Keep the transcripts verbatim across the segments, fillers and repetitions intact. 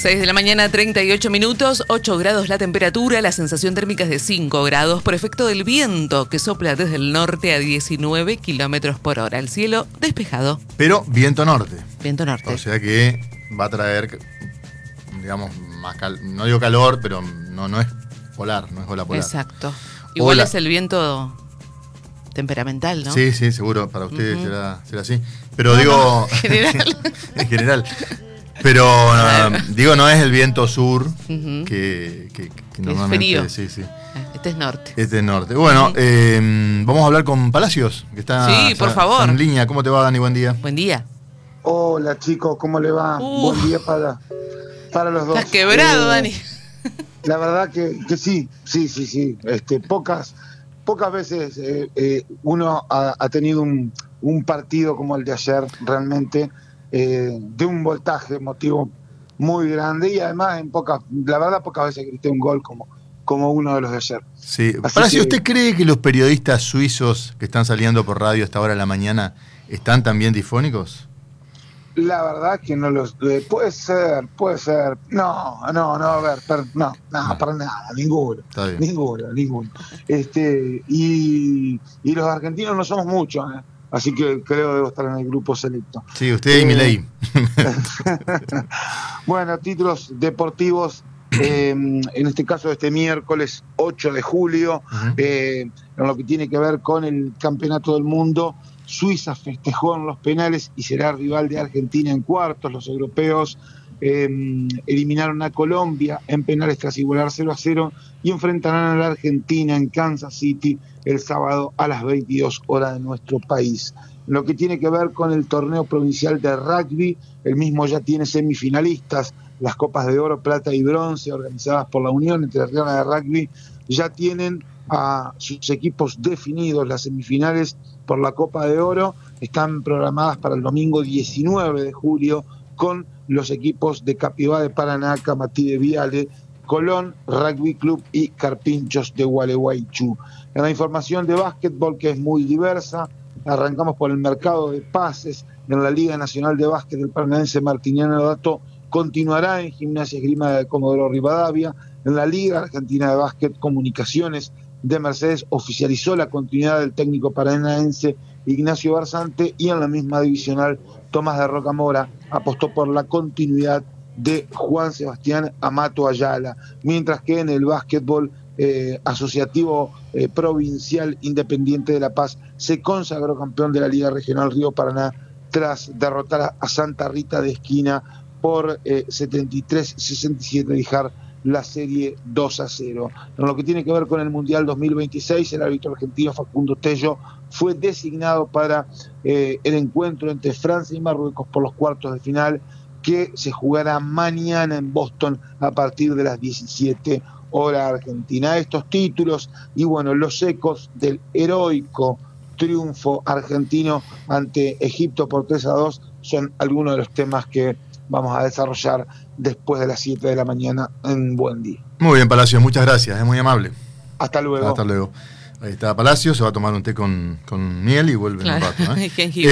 seis de la mañana, treinta y ocho minutos, ocho grados la temperatura, la sensación térmica es de cinco grados por efecto del viento que sopla desde el norte a diecinueve kilómetros por hora. El cielo despejado. Pero viento norte. Viento norte. O sea que va a traer, digamos, más cal no digo calor, pero no, no es polar, no es ola polar. Exacto. Igual Ola. es el viento temperamental, ¿no? Sí, sí, seguro, para ustedes uh-huh. será, será así. Pero no, digo... No, en general. En general. Pero uh, digo, no es el viento sur uh-huh. que, que, que normalmente... Es frío. Sí, sí. Este es norte. Este es norte. Bueno, uh-huh. eh, vamos a hablar con Palacios, que está, sí, está, por favor. está en línea. ¿Cómo te va, Dani? Buen día. Buen día. Hola, chicos, ¿cómo le va? Uh, Buen día para, para los dos. Estás quebrado, eh, Dani. La verdad que, que sí, sí, sí, sí. Este, pocas, pocas veces eh, eh, uno ha, ha tenido un, un partido como el de ayer, realmente, eh, de un voltaje emotivo muy grande y además en pocas, la verdad pocas veces grité un gol como, como uno de los de ayer. Sí. Para si usted cree que los periodistas suizos que están saliendo por radio a esta hora de la mañana están también difónicos. La verdad que no los... Eh, puede ser, puede ser. No, no, no, a ver, per, no, no, no, para nada, ninguno. Ninguno, ninguno. Este, y, y los argentinos no somos muchos, ¿eh? Así que creo que debo estar en el grupo selecto. Sí, usted y eh, Milei. Bueno, títulos deportivos, eh, en este caso este miércoles ocho de julio, uh-huh. eh, en lo que tiene que ver con el Campeonato del Mundo. Suiza festejó en los penales y será rival de Argentina en cuartos. Los europeos eh, eliminaron a Colombia en penales tras igualar cero a cero y enfrentarán a la Argentina en Kansas City el sábado a las veintidós horas de nuestro país. Lo que tiene que ver con el torneo provincial de rugby, el mismo ya tiene semifinalistas. Las copas de oro, plata y bronce organizadas por la Unión Entrerriana de Rugby ya tienen a sus equipos definidos. Las semifinales por la Copa de Oro están programadas para el domingo diecinueve de julio con los equipos de Capibá de Paraná, Camatí de Viale, Colón Rugby Club y Carpinchos de Gualeguaychú. En la información de básquetbol, que es muy diversa, arrancamos por el mercado de pases. En la Liga Nacional de Básquet, el paranaense Martiniano Dato continuará en Gimnasia Esgrima de Comodoro Rivadavia. En la Liga Argentina de Básquet, Comunicaciones de Mercedes oficializó la continuidad del técnico paranaense Ignacio Barzante, y en la misma divisional Tomás de Rocamora apostó por la continuidad de Juan Sebastián Amato Ayala, mientras que en el básquetbol eh, asociativo eh, provincial Independiente de La Paz se consagró campeón de la Liga Regional Río Paraná tras derrotar a Santa Rita de Esquina por eh, setenta y tres sesenta y siete, dejar la serie dos a cero. En lo que tiene que ver con el Mundial dos mil veintiséis, el árbitro argentino Facundo Tello fue designado para eh, el encuentro entre Francia y Marruecos por los cuartos de final, que se jugará mañana en Boston a partir de las diecisiete horas argentina. Estos títulos y bueno, los ecos del heroico triunfo argentino ante Egipto por tres a dos son algunos de los temas que vamos a desarrollar después de las siete de la mañana en Buen Día. Muy bien, Palacio, muchas gracias, es muy amable. Hasta luego. Hasta luego. Ahí está Palacio, se va a tomar un té con, con miel y vuelve claro. en un rato. ¿eh?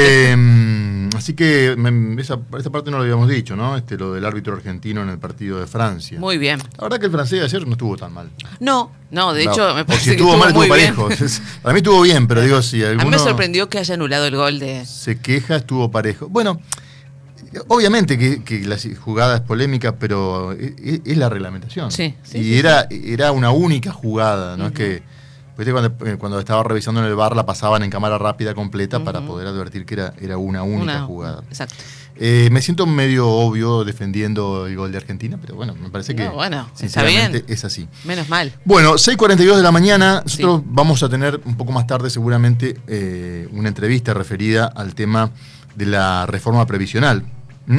eh, así que me, esa, esa parte no lo habíamos dicho, ¿no? Este, lo del árbitro argentino en el partido de Francia. Muy bien. La verdad que el francés de ayer no estuvo tan mal. No, no, de no. hecho me parece si que estuvo, estuvo mal, muy estuvo parejo. bien. Para mí estuvo bien, pero digo, si alguno... A mí me sorprendió que haya anulado el gol de... Se queja, estuvo parejo. Bueno... Obviamente que, que la jugada es polémica, pero es, es la reglamentación. Sí, sí, y sí, era, sí. era una única jugada, no uh-huh. es que ¿viste? Cuando, cuando estaba revisando en el V A R la pasaban en cámara rápida completa uh-huh. para poder advertir que era, era una única una, jugada. Exacto. Eh, me siento medio obvio defendiendo el gol de Argentina, pero bueno, me parece que no, bueno, sinceramente está bien. Es así. Menos mal. Bueno, seis cuarenta y dos de la mañana, nosotros sí. vamos a tener un poco más tarde seguramente eh, una entrevista referida al tema de la reforma previsional. ¿Mm?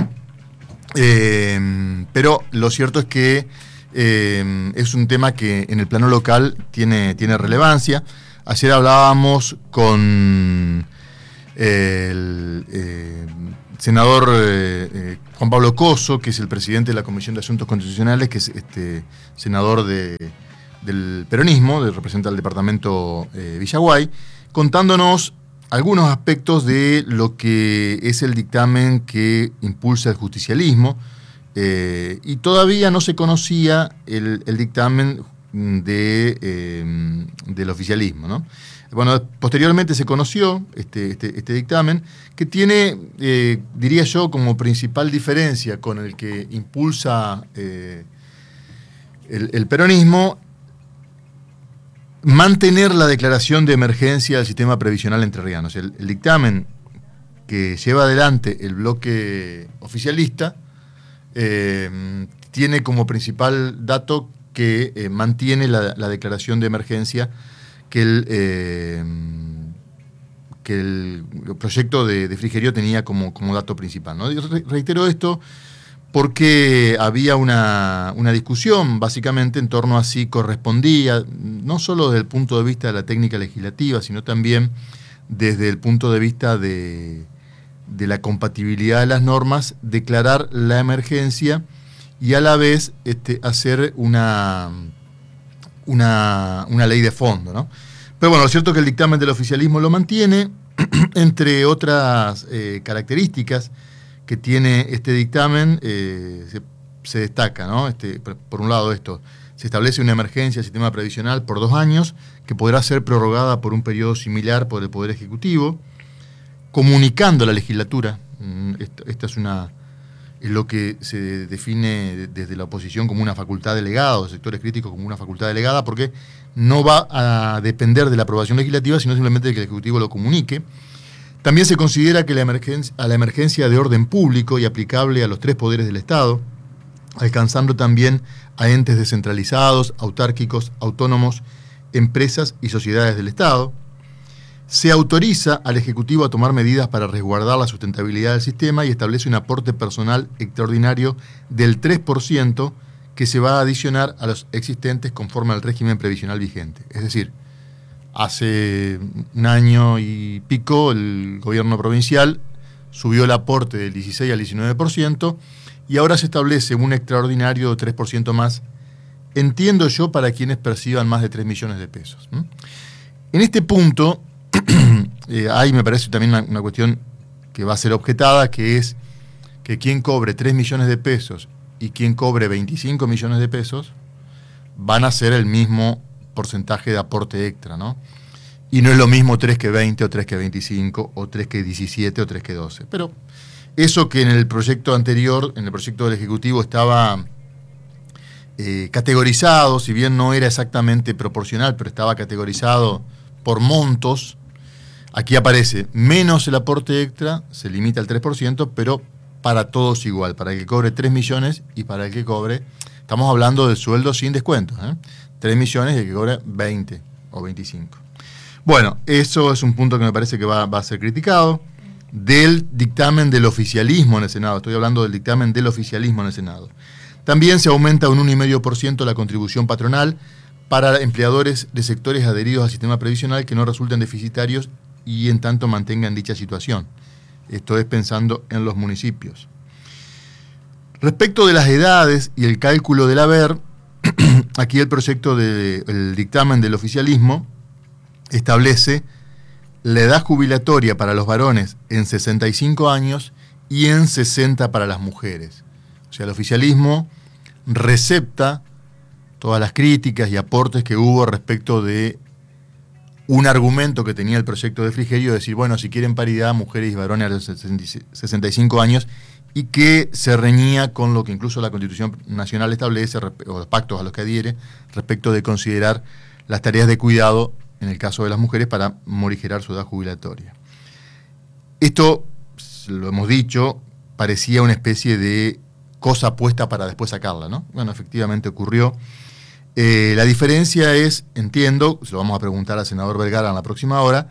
Eh, pero lo cierto es que eh, es un tema que en el plano local tiene, tiene relevancia. Ayer hablábamos con el eh, senador eh, eh, Juan Pablo Coso, que es el presidente de la Comisión de Asuntos Constitucionales, que es este senador de, del peronismo, de, representa al departamento eh, Villaguay, contándonos algunos aspectos de lo que es el dictamen que impulsa el justicialismo eh, y todavía no se conocía el, el dictamen de, eh, del oficialismo, ¿no? Bueno, posteriormente se conoció este, este, este dictamen, que tiene, eh, diría yo, como principal diferencia con el que impulsa eh, el, el peronismo, mantener la declaración de emergencia del sistema previsional entrerriano. El, el dictamen que lleva adelante el bloque oficialista eh, tiene como principal dato que eh, mantiene la, la declaración de emergencia que el, eh, que el proyecto de, de Frigerio tenía como, como dato principal, ¿no? Re, reitero esto porque había una, una discusión básicamente en torno a si correspondía, no solo desde el punto de vista de la técnica legislativa, sino también desde el punto de vista de, de la compatibilidad de las normas, declarar la emergencia y a la vez este, hacer una... Una, una ley de fondo, ¿no? Pero bueno, lo cierto es que el dictamen del oficialismo lo mantiene, entre otras eh, características que tiene este dictamen, eh, se, se destaca, ¿no? Este, por un lado esto, se establece una emergencia del sistema previsional por dos años, que podrá ser prorrogada por un periodo similar por el Poder Ejecutivo, comunicando a la legislatura, esta, esta es una... es lo que se define desde la oposición como una facultad delegada, o sectores críticos como una facultad delegada, porque no va a depender de la aprobación legislativa, sino simplemente de que el Ejecutivo lo comunique. También se considera que la emergencia, a la emergencia de orden público y aplicable a los tres poderes del Estado, alcanzando también a entes descentralizados, autárquicos, autónomos, empresas y sociedades del Estado. Se autoriza al Ejecutivo a tomar medidas para resguardar la sustentabilidad del sistema y establece un aporte personal extraordinario del tres por ciento que se va a adicionar a los existentes conforme al régimen previsional vigente. Es decir, hace un año y pico el gobierno provincial subió el aporte del dieciséis al diecinueve por ciento y ahora se establece un extraordinario de tres por ciento más, entiendo yo, para quienes perciban más de tres millones de pesos. ¿Mm? En este punto... Eh, ahí me parece también una, una cuestión que va a ser objetada, que es que quien cobre tres millones de pesos y quien cobre veinticinco millones de pesos van a ser el mismo porcentaje de aporte extra, ¿no? Y no es lo mismo tres que veinte o tres que veinticinco o tres que diecisiete o tres que doce. Pero eso que en el proyecto anterior, en el proyecto del Ejecutivo estaba eh, categorizado, si bien no era exactamente proporcional, pero estaba categorizado por montos. Aquí aparece menos el aporte extra, se limita al tres por ciento, pero para todos igual, para el que cobre tres millones y para el que cobre, estamos hablando del sueldo sin descuentos, ¿eh? tres millones y el que cobre veinte o veinticinco. Bueno, eso es un punto que me parece que va, va a ser criticado. Del dictamen del oficialismo en el Senado, estoy hablando del dictamen del oficialismo en el Senado. También se aumenta un uno coma cinco por ciento la contribución patronal para empleadores de sectores adheridos al sistema previsional que no resulten deficitarios y en tanto mantengan dicha situación. Esto es pensando en los municipios. Respecto de las edades y el cálculo del haber, aquí el proyecto del dictamen del oficialismo establece la edad jubilatoria para los varones en sesenta y cinco años y en sesenta para las mujeres. O sea, el oficialismo recepta todas las críticas y aportes que hubo respecto de un argumento que tenía el proyecto de Frigerio, de decir, bueno, si quieren paridad, mujeres y varones a los sesenta y cinco años, y que se reñía con lo que incluso la Constitución Nacional establece, o los pactos a los que adhiere, respecto de considerar las tareas de cuidado, en el caso de las mujeres, para morigerar su edad jubilatoria. Esto, lo hemos dicho, parecía una especie de cosa puesta para después sacarla, ¿no? Bueno, efectivamente ocurrió. Eh, la diferencia es, entiendo, se lo vamos a preguntar al senador Vergara en la próxima hora,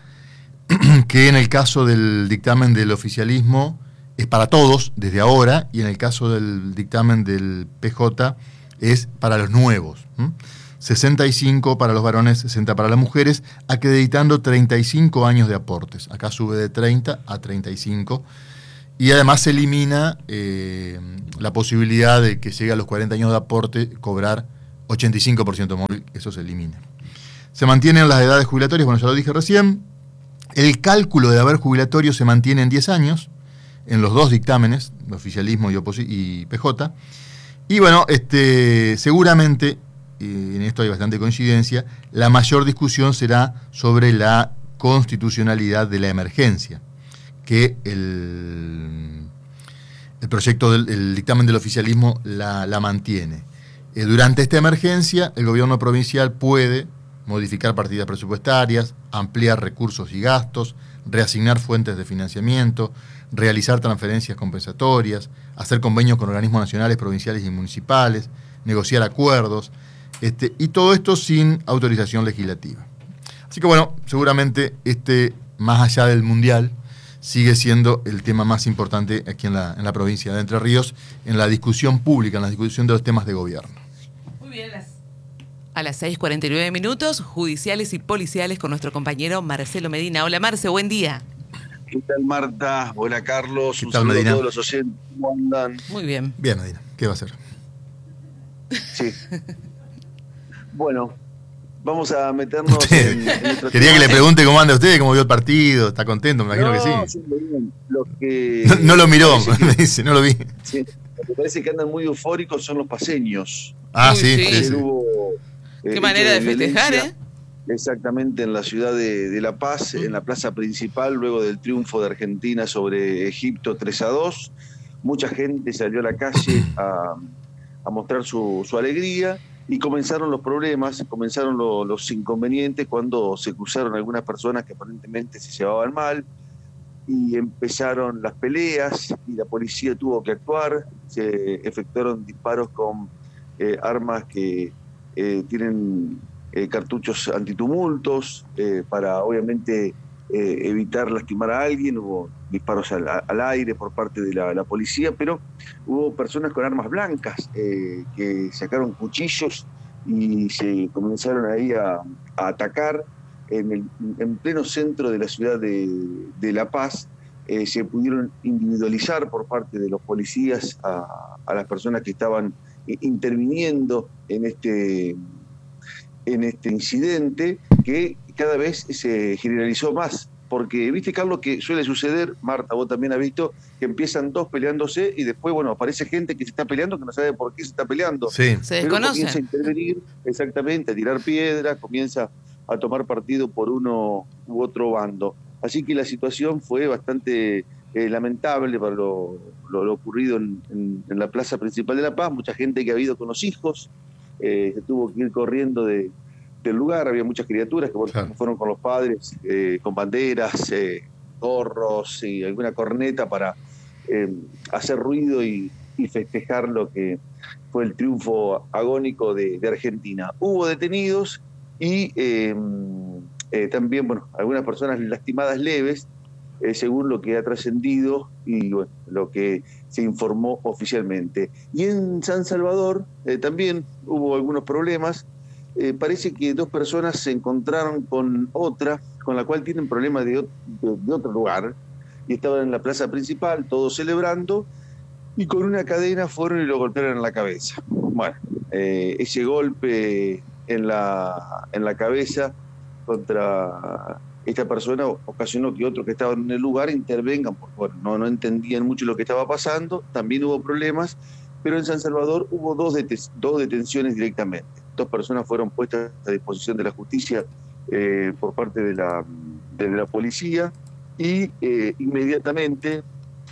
que en el caso del dictamen del oficialismo es para todos desde ahora, y en el caso del dictamen del P J es para los nuevos. ¿Mm? sesenta y cinco para los varones, sesenta para las mujeres, acreditando treinta y cinco años de aportes. Acá sube de treinta a treinta y cinco. Y además se elimina eh, la posibilidad de que llegue a los cuarenta años de aporte cobrar ochenta y cinco por ciento móvil, eso se elimina. Se mantienen las edades jubilatorias, bueno, ya lo dije recién. El cálculo de haber jubilatorio se mantiene en diez años, en los dos dictámenes oficialismo y, y P J. Y bueno, este, seguramente, y en esto hay bastante coincidencia, la mayor discusión será sobre la constitucionalidad de la emergencia, que el, el proyecto del el dictamen del oficialismo la, la mantiene. Eh, durante esta emergencia, el gobierno provincial puede modificar partidas presupuestarias, ampliar recursos y gastos, reasignar fuentes de financiamiento, realizar transferencias compensatorias, hacer convenios con organismos nacionales, provinciales y municipales, negociar acuerdos, este, y todo esto sin autorización legislativa. Así que bueno, seguramente este, más allá del Mundial, sigue siendo el tema más importante aquí en la, en la provincia de Entre Ríos, en la discusión pública, en la discusión de los temas de gobierno. Muy bien, las... A las seis cuarenta y nueve minutos, judiciales y policiales con nuestro compañero Marcelo Medina. Hola Marce, buen día. ¿Qué tal, Marta? Hola, Carlos. ¿Qué Un tal, saludo Medina? a todos los oyentes. ¿Cómo andan? Muy bien. Bien, Medina, ¿qué va a hacer? Sí. Bueno, vamos a meternos en, en nuestro Quería tema. que le pregunte cómo anda usted, cómo vio el partido, ¿está contento? Me imagino no, que sí. sí, muy bien. Lo que No, no lo miró, que, me dice, no lo vi. sí, lo que parece que andan muy eufóricos son los paseños. Ah, Uy, sí, sí. sí, Ayer sí. hubo, Qué eh, manera de hechos festejar, violencia, ¿eh? Exactamente, en la ciudad de, de La Paz, en la plaza principal, luego del triunfo de Argentina sobre Egipto tres a dos. Mucha gente salió a la calle a, a mostrar su, su alegría y comenzaron los problemas, comenzaron lo, los inconvenientes cuando se cruzaron algunas personas que aparentemente se llevaban mal y empezaron las peleas y la policía tuvo que actuar. Se efectuaron disparos con eh, armas que eh, tienen eh, cartuchos antitumultos eh, para obviamente eh, evitar lastimar a alguien. Hubo disparos al, al aire por parte de la, la policía, pero hubo personas con armas blancas eh, que sacaron cuchillos y se comenzaron ahí a, a atacar en, el, en pleno centro de la ciudad de, de La Paz. Eh, se pudieron individualizar por parte de los policías a, a las personas que estaban interviniendo en este, en este incidente, que cada vez se generalizó más. Porque, viste, Carlos, que suele suceder, Marta, vos también has visto, que empiezan dos peleándose y después, bueno, aparece gente que se está peleando que no sabe por qué se está peleando. Sí. Se Pero comienza a desconocen. intervenir, exactamente, a tirar piedras, comienza a tomar partido por uno u otro bando. Así que la situación fue bastante eh, lamentable para lo, lo, lo ocurrido en, en, en la plaza principal de La Paz. Mucha gente que ha ido con los hijos, eh, se tuvo que ir corriendo de, del lugar. Había muchas criaturas que bueno, Claro. fueron con los padres, eh, con banderas, eh, gorros y alguna corneta para eh, hacer ruido y, y festejar lo que fue el triunfo agónico de, de Argentina. Hubo detenidos y eh, eh, también, bueno, algunas personas lastimadas leves, eh, según lo que ha trascendido y bueno, lo que se informó oficialmente. Y en San Salvador eh, también hubo algunos problemas. Eh, parece que dos personas se encontraron con otra, con la cual tienen problemas de, de, de otro lugar, y estaban en la plaza principal, todos celebrando, y con una cadena fueron y lo golpearon en la cabeza. Bueno, eh, ese golpe en la, en la cabeza contra esta persona ocasionó que otros que estaban en el lugar intervengan, porque bueno, no, no entendían mucho lo que estaba pasando. También hubo problemas, pero en San Salvador hubo dos, deten- dos detenciones directamente. Dos personas fueron puestas a disposición de la justicia eh, por parte de la, de la policía y eh, inmediatamente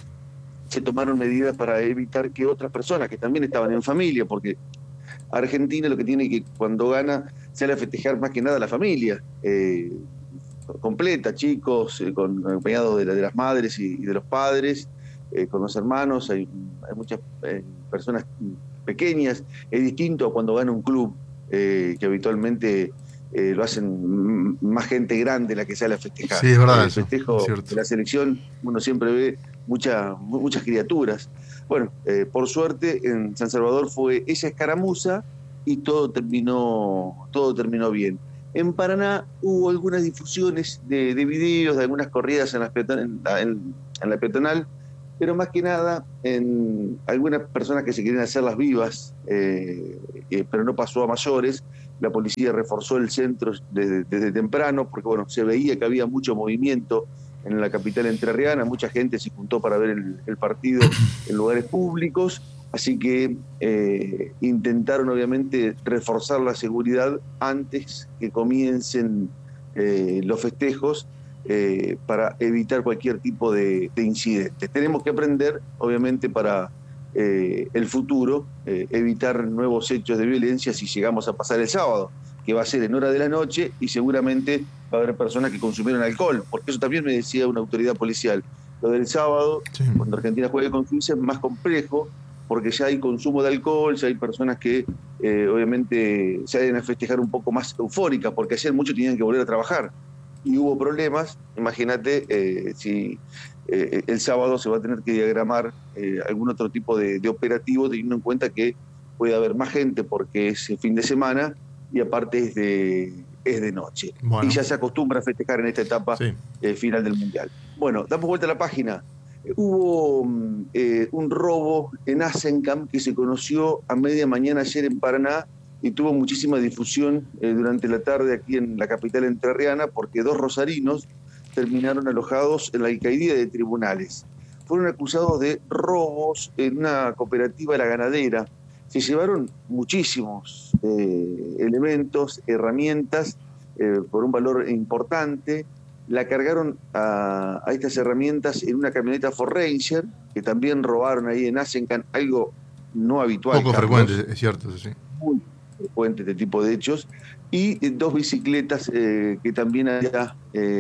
se tomaron medidas para evitar que otras personas que también estaban en familia, porque Argentina lo que tiene que cuando gana sale a festejar más que nada la familia eh, completa, chicos, eh, con acompañados de, la, de las madres y, y de los padres, eh, con los hermanos. Hay, hay muchas eh, personas pequeñas. Es distinto a cuando gana un club, eh, que habitualmente eh, lo hacen más gente grande la que sale a festejar. Sí, es verdad El eso, festejo es cierto. de la selección, uno siempre ve mucha, muchas criaturas. Bueno, eh, por suerte en San Salvador fue esa escaramuza y todo terminó, todo terminó bien. En Paraná hubo algunas difusiones de, de videos, de algunas corridas en la, en, la, en, en la peatonal, pero más que nada en algunas personas que se querían hacer las vivas, eh, eh, pero no pasó a mayores. La policía reforzó el centro desde, desde temprano, porque bueno, se veía que había mucho movimiento en la capital entrerriana, mucha gente se juntó para ver el, el partido en lugares públicos, así que eh, intentaron obviamente reforzar la seguridad antes que comiencen eh, los festejos, eh, para evitar cualquier tipo de, de incidente. Tenemos que aprender, obviamente, para eh, el futuro, eh, evitar nuevos hechos de violencia si llegamos a pasar el sábado, que va a ser en hora de la noche y seguramente va a haber personas que consumieron alcohol, porque eso también me decía una autoridad policial. Lo del sábado, sí, cuando Argentina juegue con Suiza, es más complejo, porque ya hay consumo de alcohol, ya hay personas que eh, obviamente salen a festejar un poco más eufóricas, porque ayer muchos tenían que volver a trabajar y hubo problemas. Imagínate eh, si eh, el sábado se va a tener que diagramar eh, algún otro tipo de, de operativo, teniendo en cuenta que puede haber más gente porque es fin de semana y aparte es de, es de noche. Bueno. Y ya se acostumbra a festejar en esta etapa sí. eh, final del Mundial. Bueno, damos vuelta a la página. Hubo eh, un robo en Azencamp que se conoció a media mañana ayer en Paraná y tuvo muchísima difusión eh, durante la tarde aquí en la capital entrerriana, porque dos rosarinos terminaron alojados en la alcaidía de tribunales. Fueron acusados de robos en una cooperativa La Ganadera. Se llevaron muchísimos eh, elementos, herramientas, eh, por un valor importante. La cargaron a, a estas herramientas en una camioneta Ford Ranger, que también robaron ahí en Azencamp, algo no habitual. Poco Carlos. frecuente, es cierto, sí. Muy frecuente este tipo de hechos. Y eh, dos bicicletas eh, que también había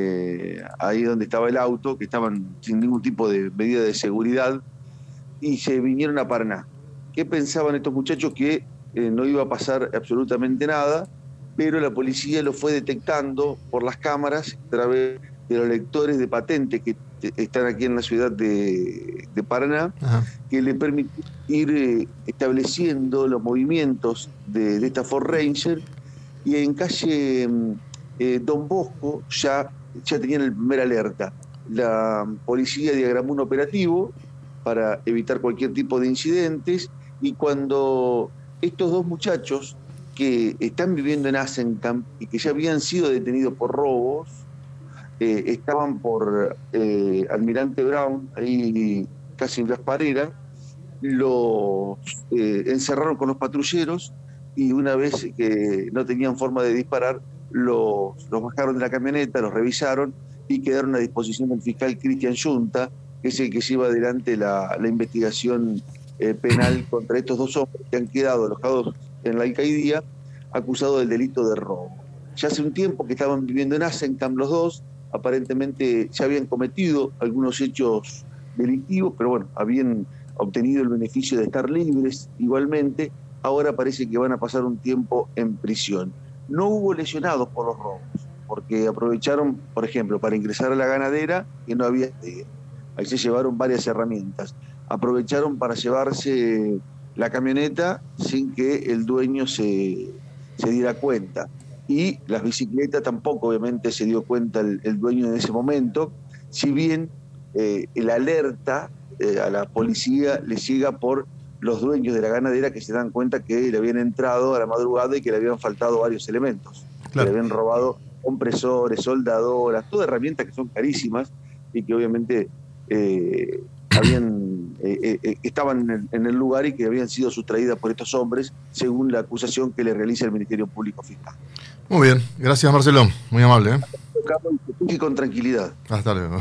eh, ahí donde estaba el auto, que estaban sin ningún tipo de medida de seguridad, y se vinieron a Paraná. ¿Qué pensaban estos muchachos? Que eh, no iba a pasar absolutamente nada, pero la policía lo fue detectando por las cámaras a través de los lectores de patente que están aquí en la ciudad de, de Paraná. Ajá. Que le permitió ir eh, estableciendo los movimientos de, de esta Ford Ranger, y en calle eh, Don Bosco ya, ya tenían el primer alerta. La policía diagramó un operativo para evitar cualquier tipo de incidentes, y cuando estos dos muchachos que están viviendo en Azencamp y que ya habían sido detenidos por robos, eh, estaban por eh, Almirante Brown, ahí casi en Las Pareras, los eh, encerraron con los patrulleros, y una vez que no tenían forma de disparar, los, los bajaron de la camioneta, los revisaron y quedaron a disposición del fiscal Cristian Yunta, que es el que lleva adelante la, la investigación eh, penal contra estos dos hombres que han quedado alojados en la alcaidía, acusados del delito de robo. Ya hace un tiempo que estaban viviendo en Azencamp los dos, aparentemente ya habían cometido algunos hechos delictivos, pero bueno, habían obtenido el beneficio de estar libres igualmente. Ahora parece que van a pasar un tiempo en prisión. No hubo lesionados por los robos, porque aprovecharon, por ejemplo, para ingresar a la ganadera, que no había... Eh, ahí se llevaron varias herramientas. Aprovecharon para llevarse la camioneta sin que el dueño se, se diera cuenta. Y las bicicletas tampoco, obviamente, se dio cuenta el, el dueño en ese momento, si bien eh, el alerta eh, a la policía le llega por los dueños de la ganadera, que se dan cuenta que le habían entrado a la madrugada y que le habían faltado varios elementos. Claro. Que le habían robado compresores, soldadoras, todas herramientas que son carísimas y que obviamente eh, habían eh, eh, estaban en el, en el lugar y que habían sido sustraídas por estos hombres, según la acusación que le realiza el Ministerio Público Fiscal. Muy bien, gracias Marcelo, muy amable. ¿eh? Y con tranquilidad. Hasta luego.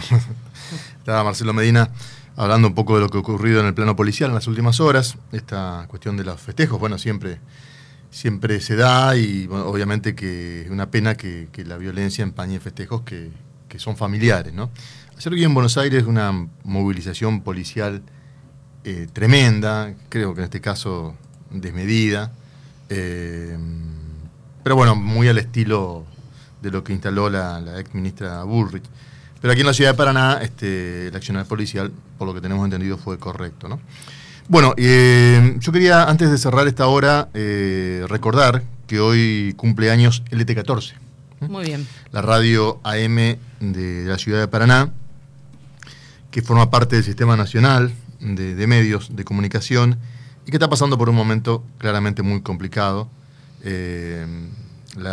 Estaba Marcelo Medina hablando un poco de lo que ha ocurrido en el plano policial en las últimas horas. Esta cuestión de los festejos, bueno, siempre, siempre se da, y bueno, obviamente que es una pena que, que la violencia empañe festejos que, que son familiares, ¿no? Ayer aquí en Buenos Aires una movilización policial eh, tremenda, creo que en este caso desmedida, eh, pero bueno, muy al estilo de lo que instaló la, la ex ministra Bullrich. Pero aquí en la ciudad de Paraná, este, el accionar policial, por lo que tenemos entendido, fue correcto, ¿no? Bueno, eh, yo quería, antes de cerrar esta hora, eh, recordar que hoy cumple años L T catorce. ¿eh? Muy bien. La radio A M de la ciudad de Paraná, que forma parte del Sistema Nacional de, de Medios de Comunicación y que está pasando por un momento claramente muy complicado. Eh,